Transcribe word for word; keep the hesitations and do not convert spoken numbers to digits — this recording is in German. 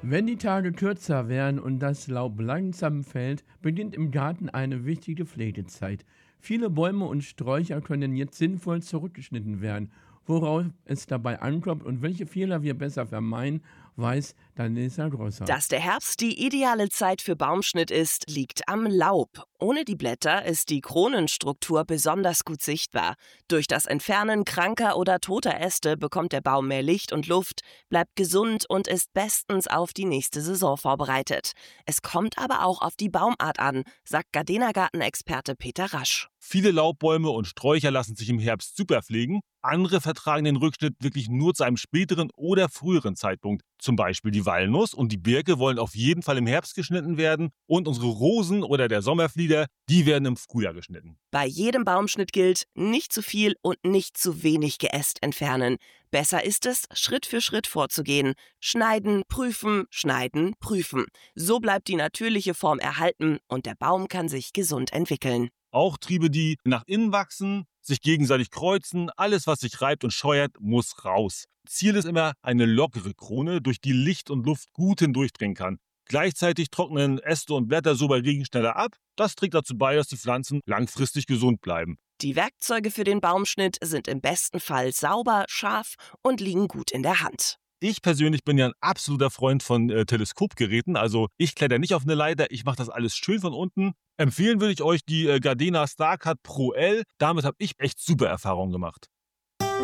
Wenn die Tage kürzer werden und das Laub langsam fällt, beginnt im Garten eine wichtige Pflegezeit. Viele Bäume und Sträucher können jetzt sinnvoll zurückgeschnitten werden. Worauf es dabei ankommt und welche Fehler wir besser vermeiden, weiß Daniela Grosser. Dass der Herbst die ideale Zeit für Baumschnitt ist, liegt am Laub. Ohne die Blätter ist die Kronenstruktur besonders gut sichtbar. Durch das Entfernen kranker oder toter Äste bekommt der Baum mehr Licht und Luft, bleibt gesund und ist bestens auf die nächste Saison vorbereitet. Es kommt aber auch auf die Baumart an, sagt Gardena-Gartenexperte Peter Rasch. Viele Laubbäume und Sträucher lassen sich im Herbst super pflegen. Andere vertragen den Rückschnitt wirklich nur zu einem späteren oder früheren Zeitpunkt. Zum Beispiel die Walnuss und die Birke wollen auf jeden Fall im Herbst geschnitten werden und unsere Rosen oder der Sommerflieder, die werden im Frühjahr geschnitten. Bei jedem Baumschnitt gilt, nicht zu viel und nicht zu wenig Geäst entfernen. Besser ist es, Schritt für Schritt vorzugehen. Schneiden, prüfen, schneiden, prüfen. So bleibt die natürliche Form erhalten und der Baum kann sich gesund entwickeln. Auch Triebe, die nach innen wachsen, sich gegenseitig kreuzen, alles, was sich reibt und scheuert, muss raus. Ziel ist immer eine lockere Krone, durch die Licht und Luft gut hindurchdringen kann. Gleichzeitig trocknen Äste und Blätter so bei Regen schneller ab. Das trägt dazu bei, dass die Pflanzen langfristig gesund bleiben. Die Werkzeuge für den Baumschnitt sind im besten Fall sauber, scharf und liegen gut in der Hand. Ich persönlich bin ja ein absoluter Freund von äh, Teleskopgeräten. Also ich kletter nicht auf eine Leiter, ich mache das alles schön von unten. Empfehlen würde ich euch die äh, Gardena StarCut Pro L. Damit habe ich echt super Erfahrungen gemacht.